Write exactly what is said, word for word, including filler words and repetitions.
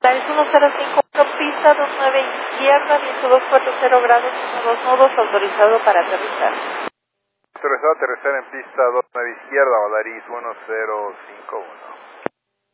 Volaris uno cero cinco uno, pista dos nueve izquierda, viento dos cuarenta grados, uno dos nodos, autorizado para aterrizar. Autorizado a aterrizar en pista dos nueve izquierda, Volaris uno cero cinco uno.